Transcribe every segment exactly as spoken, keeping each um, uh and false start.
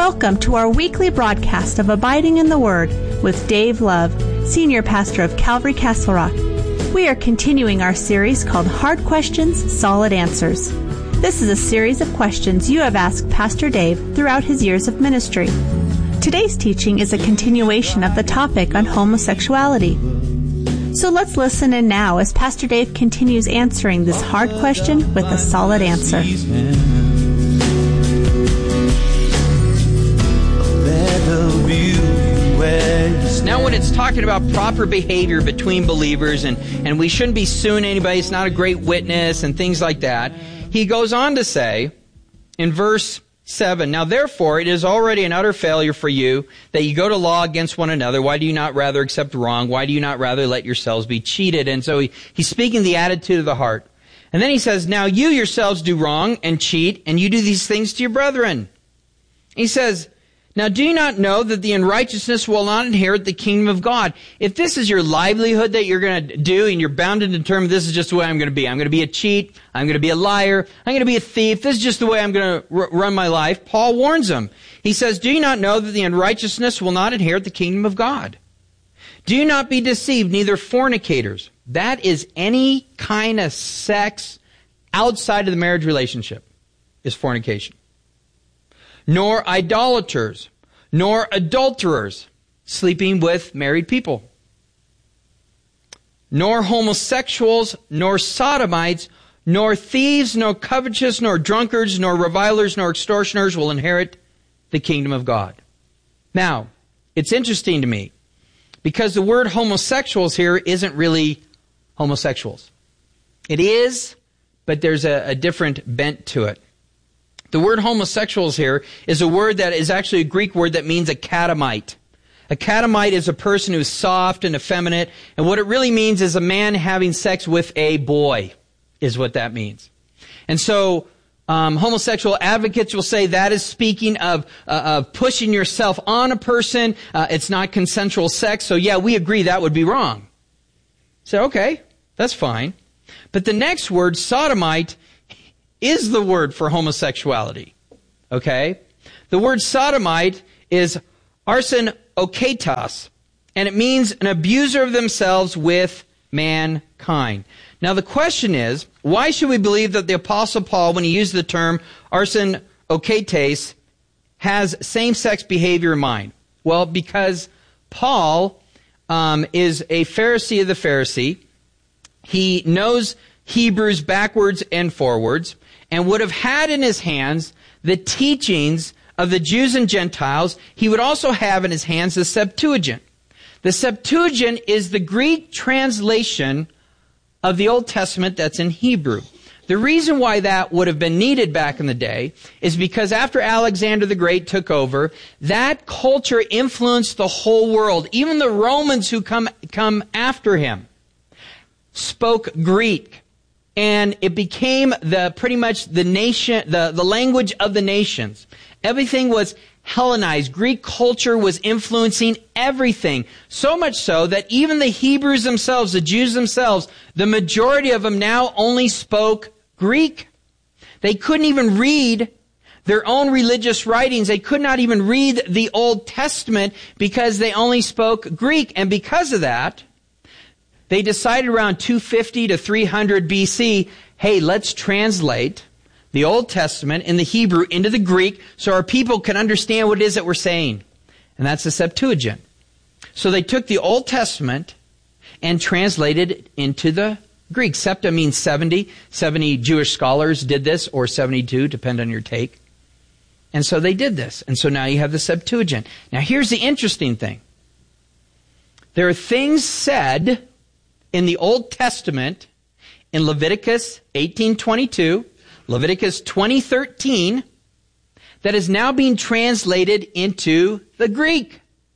Welcome to our weekly broadcast of Abiding in the Word with Dave Love, Senior Pastor of Calvary Castle Rock. We are continuing our series called Hard Questions, Solid Answers. This is a series of questions you have asked Pastor Dave throughout his years of ministry. Today's teaching is a continuation of the topic on homosexuality. So let's listen in now as Pastor Dave continues answering this hard question with a solid answer. Now, when it's talking about proper behavior between believers and, and we shouldn't be suing anybody, it's not a great witness and things like that, he goes on to say in verse seven, "Now therefore it is already an utter failure for you that you go to law against one another. Why do you not rather accept wrong? Why do you not rather let yourselves be cheated?" And so he, he's speaking the attitude of the heart. And then he says, "Now you yourselves do wrong and cheat, and you do these things to your brethren." He says, "Now do you not know that the unrighteousness will not inherit the kingdom of God?" If this is your livelihood that you're going to do and you're bound and determined, this is just the way I'm going to be. I'm going to be a cheat. I'm going to be a liar. I'm going to be a thief. This is just the way I'm going to r- run my life. Paul warns them. He says, "Do you not know that the unrighteousness will not inherit the kingdom of God? Do you not be deceived, neither fornicators." That is any kind of sex outside of the marriage relationship is fornication. "Nor idolaters, nor adulterers," sleeping with married people, "nor homosexuals, nor sodomites, nor thieves, nor covetous, nor drunkards, nor revilers, nor extortioners will inherit the kingdom of God." Now, it's interesting to me because the word homosexuals here isn't really homosexuals. It is, but there's a, a different bent to it. The word homosexuals here is a word that is actually a Greek word that means a catamite. A catamite is a person who's soft and effeminate, and what it really means is a man having sex with a boy, is what that means. And so, um, homosexual advocates will say that is speaking of, uh, of pushing yourself on a person. Uh, it's not consensual sex, so yeah, we agree that would be wrong. So, okay, that's fine. But the next word, sodomite, is the word for homosexuality. Okay? The word sodomite is arson oketos, and it means an abuser of themselves with mankind. Now the question is, why should we believe that the Apostle Paul, when he used the term arson oketes, has same-sex behavior in mind? Well, because Paul um, is a Pharisee of the Pharisee. He knows Hebrews backwards and forwards, and would have had in his hands the teachings of the Jews and Gentiles. He would also have in his hands the Septuagint. The Septuagint is the Greek translation of the Old Testament that's in Hebrew. The reason why that would have been needed back in the day is because after Alexander the Great took over, that culture influenced the whole world. Even the Romans who come, come after him spoke Greek. And it became the pretty much the nation, the, the language of the nations. Everything was Hellenized. Greek culture was influencing everything. So much so that even the Hebrews themselves, the Jews themselves, the majority of them now only spoke Greek. They couldn't even read their own religious writings. They could not even read the Old Testament because they only spoke Greek. And because of that, they decided around two fifty to three hundred B C, hey, let's translate the Old Testament in the Hebrew into the Greek so our people can understand what it is that we're saying. And that's the Septuagint. So they took the Old Testament and translated it into the Greek. Septa means seventy. seventy Jewish scholars did this, or seventy-two, depend on your take. And so they did this. And so now you have the Septuagint. Now here's the interesting thing. There are things said in the Old Testament, in Leviticus eighteen twenty-two, Leviticus twenty thirteen, that is now being translated into the Greek.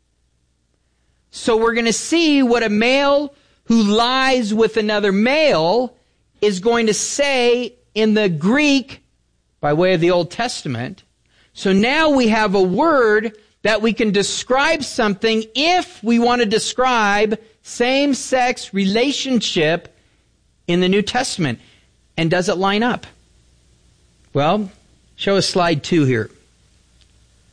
So we're going to see what a male who lies with another male is going to say in the Greek by way of the Old Testament. So now we have a word that we can describe something if we want to describe same-sex relationship in the New Testament. And does it line up? Well, show us slide two here.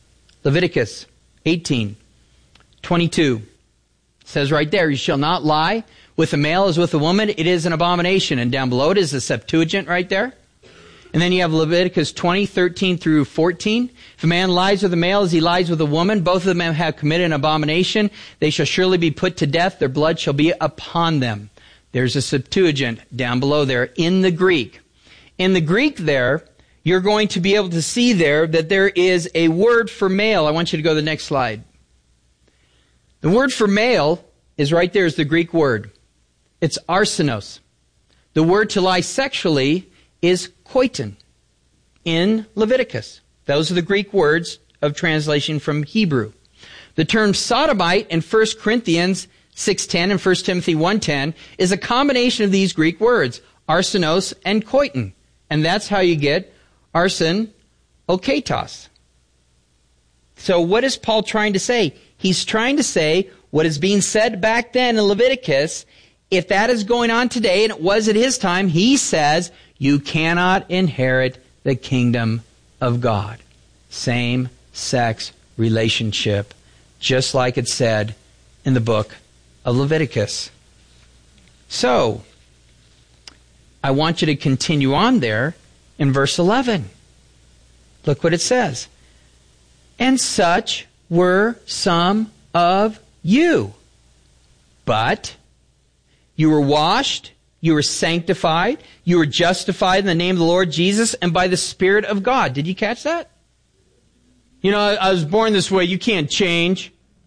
Leviticus eighteen twenty-two says right there, you shall not lie with a male as with a woman. It is an abomination. And down below it is the Septuagint right there. And then you have Leviticus twenty, thirteen through fourteen. If a man lies with a male as he lies with a woman, both of them have committed an abomination. They shall surely be put to death. Their blood shall be upon them. There's a Septuagint down below there in the Greek. In the Greek there, you're going to be able to see there that there is a word for male. I want you to go to the next slide. The word for male is right there is the Greek word. It's arsenos. The word to lie sexually is koiton in Leviticus. Those are the Greek words of translation from Hebrew. The term sodomite in First Corinthians six ten and First Timothy one ten is a combination of these Greek words, arsenos and koiton. And that's how you get arsen oketos. So what is Paul trying to say? He's trying to say what is being said back then in Leviticus. If that is going on today, and it was at his time, he says, you cannot inherit the kingdom of God. Same-sex relationship, just like it said in the book of Leviticus. So, I want you to continue on there in verse eleven. Look what it says. And such were some of you. But you were washed, you were sanctified, you were justified in the name of the Lord Jesus and by the Spirit of God. Did you catch that? You know, I was born this way, you can't change.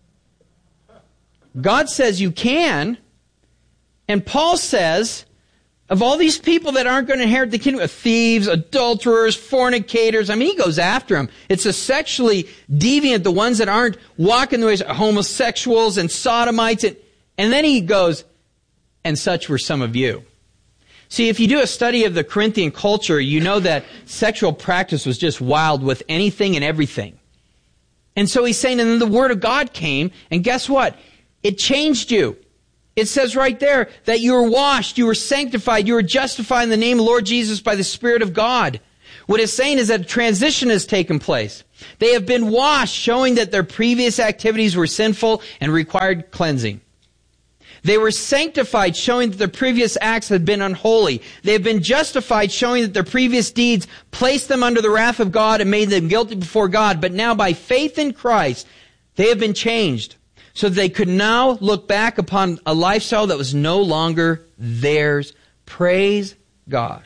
God says you can. And Paul says, of all these people that aren't going to inherit the kingdom, thieves, adulterers, fornicators, I mean, he goes after them. It's the sexually deviant, the ones that aren't walking the ways, homosexuals and sodomites. And, and then he goes, and such were some of you. See, if you do a study of the Corinthian culture, you know that sexual practice was just wild with anything and everything. And so he's saying, and then the Word of God came, and guess what? It changed you. It says right there that you were washed, you were sanctified, you were justified in the name of the Lord Jesus by the Spirit of God. What it's saying is that a transition has taken place. They have been washed, showing that their previous activities were sinful and required cleansing. They were sanctified, showing that their previous acts had been unholy. They have been justified, showing that their previous deeds placed them under the wrath of God and made them guilty before God. But now by faith in Christ, they have been changed, so that they could now look back upon a lifestyle that was no longer theirs. Praise God.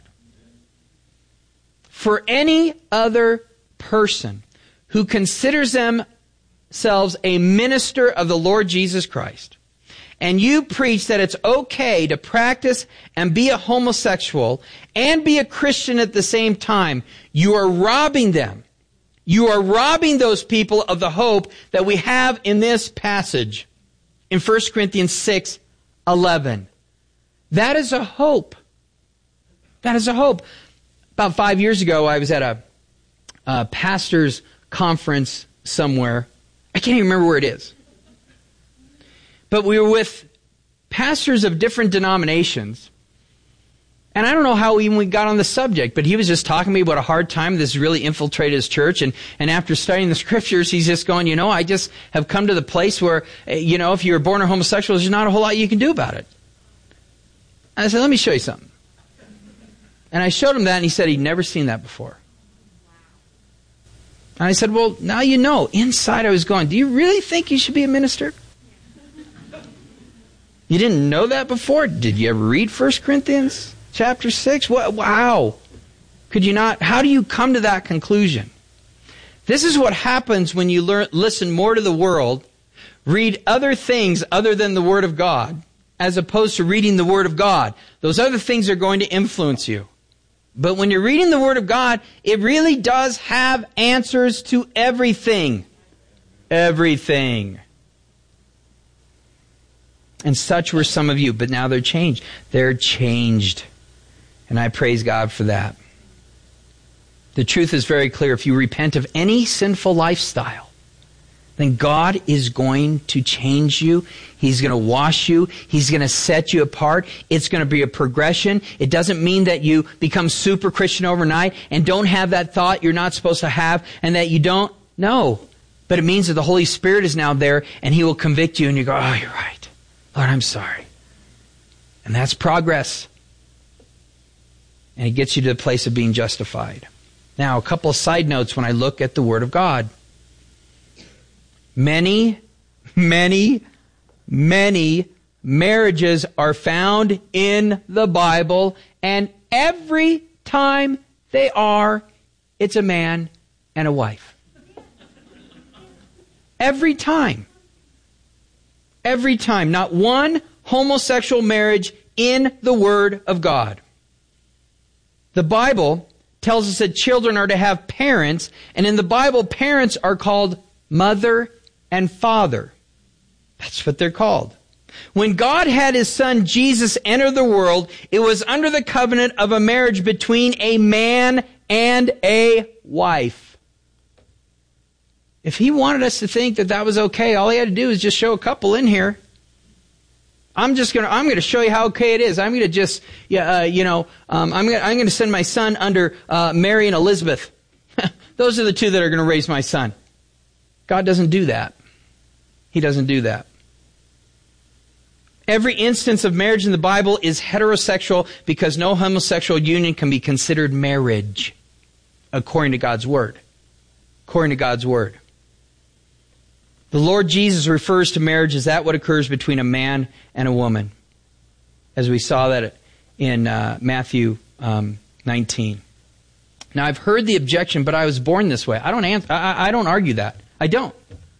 For any other person who considers themselves a minister of the Lord Jesus Christ, and you preach that it's okay to practice and be a homosexual and be a Christian at the same time, you are robbing them. You are robbing those people of the hope that we have in this passage in First Corinthians six eleven. That is a hope. That is a hope. About five years ago, I was at a, a pastor's conference somewhere. I can't even remember where it is. But we were with pastors of different denominations. And I don't know how even we got on the subject, but he was just talking to me about a hard time this really infiltrated his church. And, and after studying the scriptures, he's just going, you know, I just have come to the place where, you know, if you're born a homosexual, there's not a whole lot you can do about it. And I said, let me show you something. And I showed him that, and he said he'd never seen that before. And I said, well, now you know. Inside I was going, do you really think you should be a minister? You didn't know that before? Did you ever read First Corinthians chapter six? What, wow. Could you not? How do you come to that conclusion? This is what happens when you learn, listen more to the world, read other things other than the Word of God, as opposed to reading the Word of God. Those other things are going to influence you. But when you're reading the Word of God, it really does have answers to everything. Everything. And such were some of you, but now they're changed. They're changed. And I praise God for that. The truth is very clear. If you repent of any sinful lifestyle, then God is going to change you. He's going to wash you. He's going to set you apart. It's going to be a progression. It doesn't mean that you become super Christian overnight and don't have that thought you're not supposed to have and that you don't. No. But it means that the Holy Spirit is now there and He will convict you and you go, oh, you're right. Lord, I'm sorry. And that's progress. And it gets you to the place of being justified. Now, a couple of side notes when I look at the Word of God. Many, many, many marriages are found in the Bible, and every time they are, it's a man and a wife. Every time. Every time. Not one homosexual marriage in the Word of God. The Bible tells us that children are to have parents, and in the Bible, parents are called mother and father. That's what they're called. When God had His Son Jesus enter the world, it was under the covenant of a marriage between a man and a wife. If He wanted us to think that that was okay, all He had to do is just show a couple in here. I'm just going to, I'm going to show you how okay it is. I'm going to just, yeah, uh, you know, um, I'm going to, I'm going to send my son under uh, Mary and Elizabeth. Those are the two that are going to raise my son. God doesn't do that. He doesn't do that. Every instance of marriage in the Bible is heterosexual because no homosexual union can be considered marriage, according to God's Word. According to God's Word. The Lord Jesus refers to marriage as that what occurs between a man and a woman, as we saw that in uh, Matthew um, nineteen. Now, I've heard the objection, but I was born this way. I don't answer, I, I don't argue that. I don't.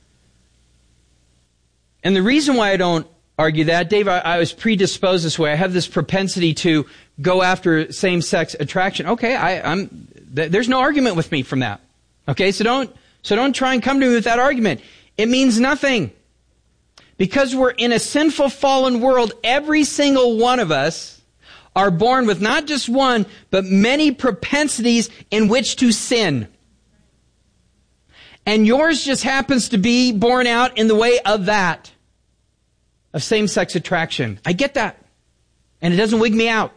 And the reason why I don't argue that, Dave, I, I was predisposed this way. I have this propensity to go after same-sex attraction. Okay, I, I'm. Th- there's no argument with me from that. Okay, so don't so don't try and come to me with that argument. It means nothing. Because we're in a sinful, fallen world, every single one of us are born with not just one, but many propensities in which to sin. And yours just happens to be born out in the way of that, of same-sex attraction. I get that. And it doesn't wig me out.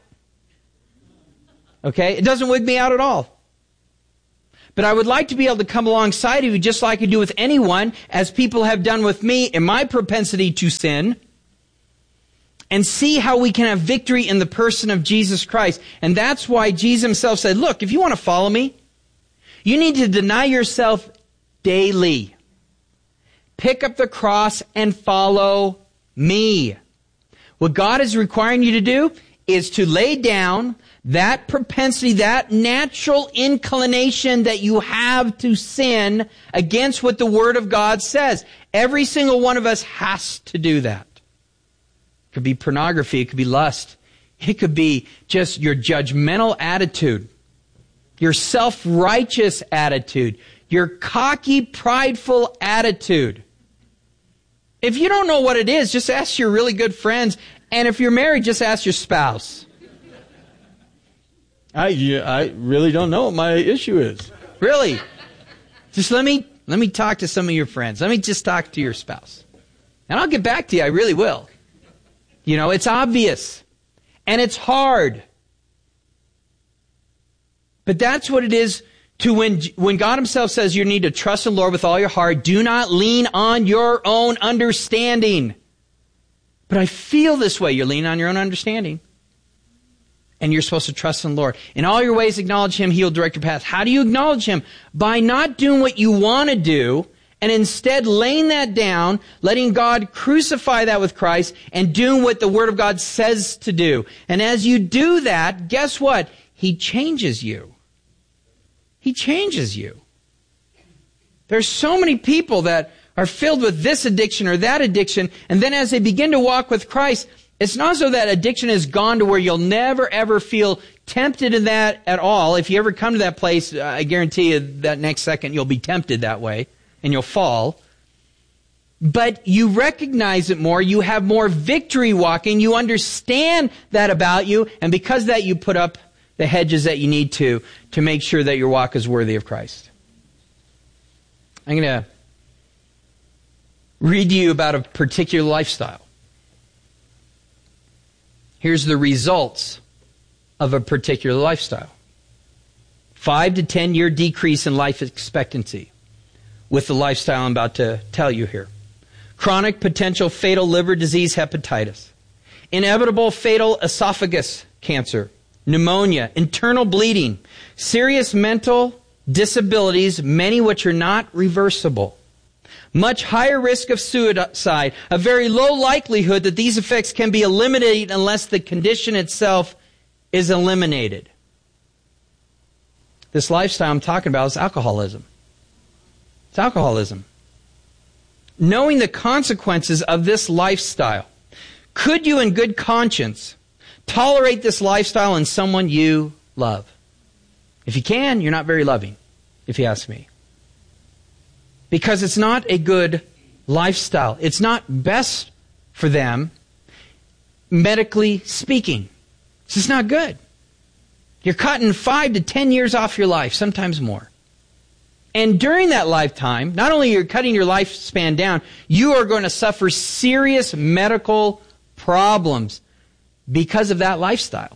Okay? It doesn't wig me out at all. But I would like to be able to come alongside of you just like I do with anyone, as people have done with me in my propensity to sin, and see how we can have victory in the person of Jesus Christ. And that's why Jesus Himself said, look, if you want to follow me, you need to deny yourself daily. Pick up the cross and follow me. What God is requiring you to do is to lay down that propensity, that natural inclination that you have to sin against what the Word of God says. Every single one of us has to do that. It could be pornography, it could be lust, it could be just your judgmental attitude, your self-righteous attitude, your cocky, prideful attitude. If you don't know what it is, just ask your really good friends, and if you're married, just ask your spouse. I, I really don't know what my issue is. Really? Just let me let me talk to some of your friends. Let me just talk to your spouse. And I'll get back to you. I really will. You know, it's obvious. And it's hard. But that's what it is to when, when God Himself says you need to trust the Lord with all your heart. Do not lean on your own understanding. But I feel this way. You're leaning on your own understanding. And you're supposed to trust in the Lord. In all your ways, acknowledge Him. He will direct your path. How do you acknowledge Him? By not doing what you want to do, and instead laying that down, letting God crucify that with Christ, and doing what the Word of God says to do. And as you do that, guess what? He changes you. He changes you. There's so many people that are filled with this addiction or that addiction, and then as they begin to walk with Christ, it's not so that addiction is gone to where you'll never ever feel tempted in that at all. If you ever come to that place, I guarantee you that next second you'll be tempted that way and you'll fall. But you recognize it more. You have more victory walking. You understand that about you. And because of that, you put up the hedges that you need to to make sure that your walk is worthy of Christ. I'm going to read to you about a particular lifestyle. Here's the results of a particular lifestyle. Five to ten year decrease in life expectancy. with the lifestyle I'm about to tell you here. Chronic, potential, fatal liver disease, hepatitis. Inevitable, fatal esophagus cancer. Pneumonia, internal bleeding. Serious mental disabilities, many which are not reversible. Much higher risk of suicide. A very low likelihood that these effects can be eliminated unless the condition itself is eliminated. This lifestyle I'm talking about is alcoholism. It's alcoholism. Knowing the consequences of this lifestyle, could you in good conscience tolerate this lifestyle in someone you love? If you can, you're not very loving, if you ask me. Because it's not a good lifestyle. It's not best for them, medically speaking. It's just not good. You're cutting five to ten years off your life, sometimes more. And during that lifetime, not only are you cutting your lifespan down, you are going to suffer serious medical problems because of that lifestyle.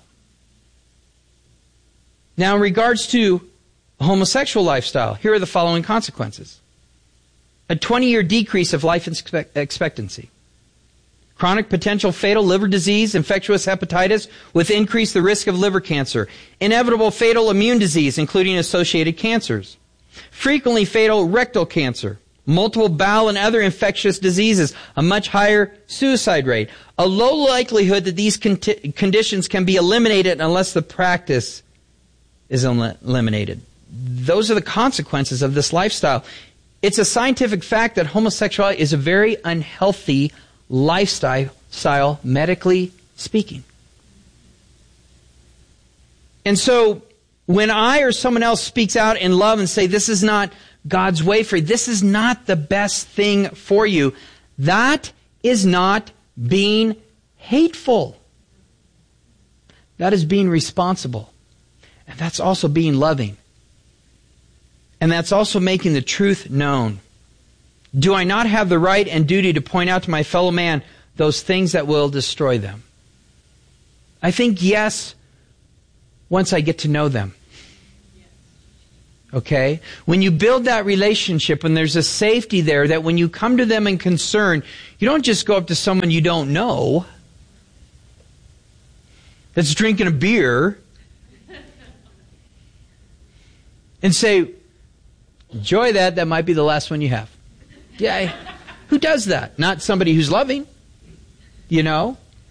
Now, in regards to a homosexual lifestyle, here are the following consequences. A twenty-year decrease of life expectancy. Chronic, potential, fatal liver disease, infectious hepatitis with increase the risk of liver cancer. Inevitable fatal immune disease, including associated cancers. Frequently fatal rectal cancer. Multiple bowel and other infectious diseases. A much higher suicide rate. A low likelihood that these con- conditions can be eliminated unless the practice is el- eliminated. Those are the consequences of this lifestyle. It's a scientific fact that homosexuality is a very unhealthy lifestyle, style, medically speaking. And so, when I or someone else speaks out in love and say, this is not God's way for you, this is not the best thing for you, that is not being hateful. That is being responsible. And that's also being loving. And that's also making the truth known. Do I not have the right and duty to point out to my fellow man those things that will destroy them? I think yes, once I get to know them. Okay? When you build that relationship, when there's a safety there, that when you come to them in concern, you don't just go up to someone you don't know that's drinking a beer and say, enjoy that, that might be the last one you have. Yeah, who does that? Not somebody who's loving, you know?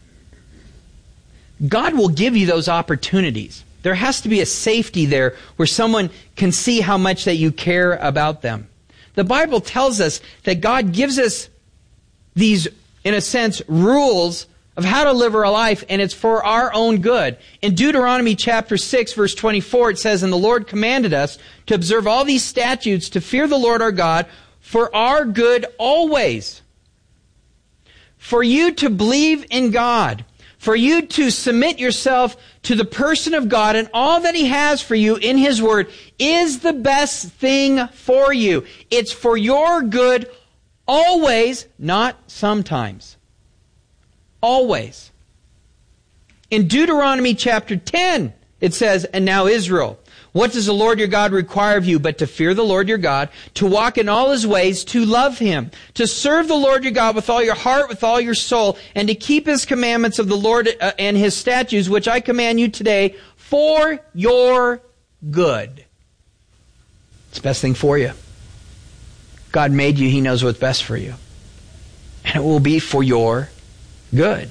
God will give you those opportunities. There has to be a safety there where someone can see how much that you care about them. The Bible tells us that God gives us these, in a sense, rules of how to live our life, and it's for our own good. In Deuteronomy chapter six, verse twenty-four, it says, and the Lord commanded us to observe all these statutes, to fear the Lord our God, for our good always. For you to believe in God. For you to submit yourself to the person of God and all that He has for you in His Word is the best thing for you. It's for your good always, not sometimes. Always. In Deuteronomy chapter ten, it says, and now Israel, what does the Lord your God require of you but to fear the Lord your God, to walk in all His ways, to love Him, to serve the Lord your God with all your heart, with all your soul, and to keep His commandments of the Lord uh, and His statutes, which I command you today, for your good. It's the best thing for you. God made you. He knows what's best for you. And it will be for your good.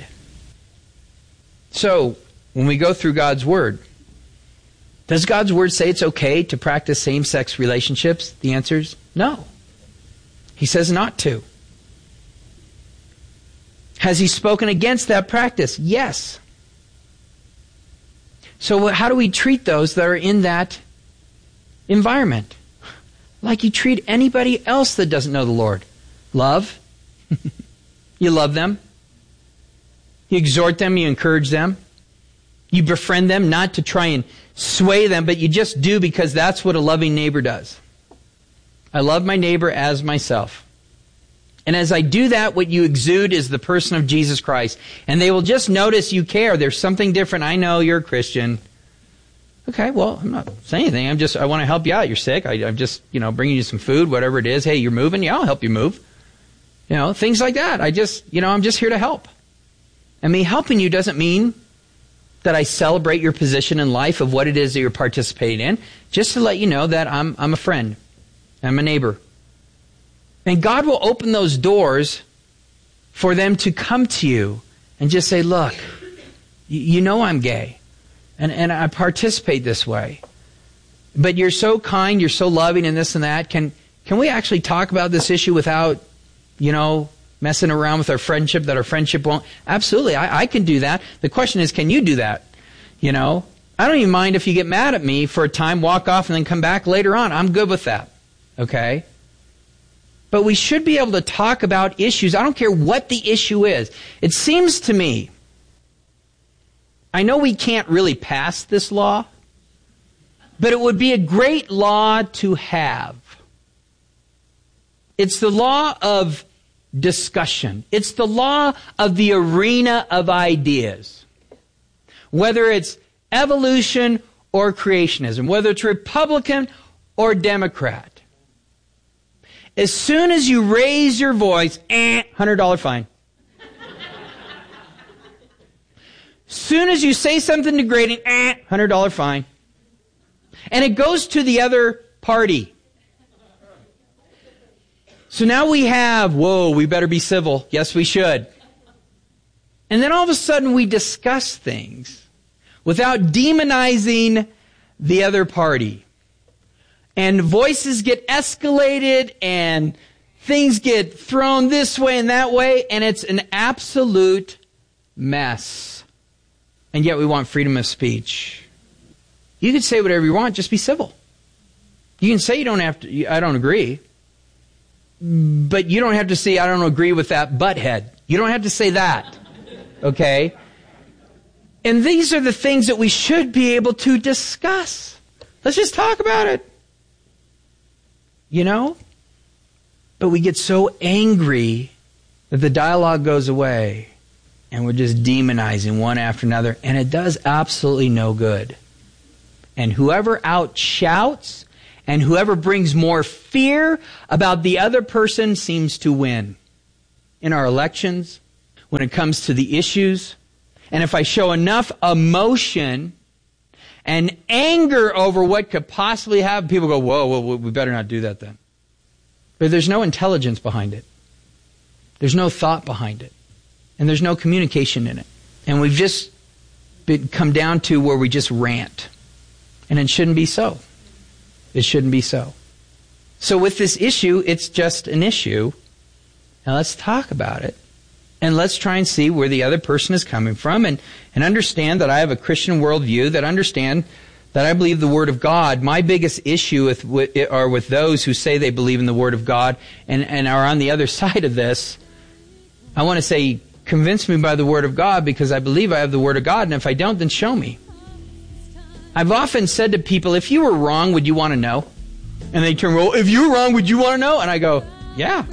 So, when we go through God's Word, does God's Word say it's okay to practice same-sex relationships? The answer is no. He says not to. Has He spoken against that practice? Yes. So how do we treat those that are in that environment? Like you treat anybody else that doesn't know the Lord. Love. You love them. You exhort them. You encourage them. You befriend them, not to try and sway them, but you just do because that's what a loving neighbor does. I love my neighbor as myself. And as I do that, what you exude is the person of Jesus Christ. And they will just notice you care. There's something different. I know you're a Christian. Okay, well, I'm not saying anything. I'm just, I want to help you out. You're sick. I, I'm just, you know, bringing you some food, whatever it is. Hey, you're moving? Yeah, I'll help you move. You know, things like that. I just, you know, I'm just here to help. And me helping you doesn't mean that I celebrate your position in life of what it is that you're participating in. Just to let you know that I'm, I'm a friend. I'm a neighbor. And God will open those doors for them to come to you and just say, look, you, you know I'm gay. And and I participate this way. But you're so kind, you're so loving and this and that. Can can we actually talk about this issue without, you know, messing around with our friendship, that our friendship won't? Absolutely, I, I can do that. The question is, can you do that? You know, I don't even mind if you get mad at me for a time, walk off, and then come back later on. I'm good with that. Okay? But we should be able to talk about issues. I don't care what the issue is. It seems to me, I know we can't really pass this law, but it would be a great law to have. It's the law of discussion. It's the law of the arena of ideas. Whether it's evolution or creationism, whether it's Republican or Democrat. As soon as you raise your voice, eh, one hundred dollars fine. Soon as you say something degrading, eh, one hundred dollars fine. And it goes to the other party. So now we have, whoa, we better be civil. Yes, we should. And then all of a sudden we discuss things without demonizing the other party. And voices get escalated and things get thrown this way and that way, and it's an absolute mess. And yet we want freedom of speech. You can say whatever you want, just be civil. You can say you don't have to, I don't agree. But you don't have to say, I don't agree with that butthead. You don't have to say that. Okay? And these are the things that we should be able to discuss. Let's just talk about it. You know? But we get so angry that the dialogue goes away. And we're just demonizing one after another. And it does absolutely no good. And whoever outshouts and whoever brings more fear about the other person seems to win. In our elections, when it comes to the issues. And if I show enough emotion and anger over what could possibly happen, people go, whoa, whoa, we better not do that then. But there's no intelligence behind it. There's no thought behind it. And there's no communication in it. And we've just been, come down to where we just rant. And it shouldn't be so. It shouldn't be so. So with this issue, it's just an issue. Now let's talk about it. And let's try and see where the other person is coming from. And, and understand that I have a Christian worldview, that understand that I believe the Word of God. My biggest issue with, with, are with those who say they believe in the Word of God and, and are on the other side of this. I want to say, convince me by the Word of God, because I believe I have the Word of God, and if I don't, then show me. I've often said to people, if you were wrong, would you want to know? And they turn, well, if you were wrong, would you want to know? And I go, yeah.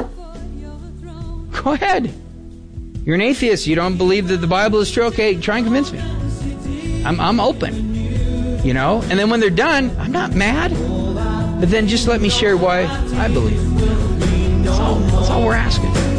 Go ahead. You're an atheist. You don't believe that the Bible is true. Okay, try and convince me. I'm, I'm open. You know? And then when they're done, I'm not mad. But then just let me share why I believe. That's all, that's all we're asking.